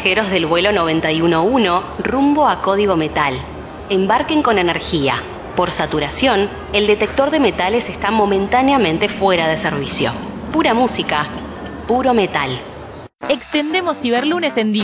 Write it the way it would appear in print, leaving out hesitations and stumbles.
pasajeros del vuelo 911 rumbo a Código Metal. Embarquen con energía. Por saturación, el detector de metales está momentáneamente fuera de servicio. Pura música, puro metal. Extendemos Ciberlunes en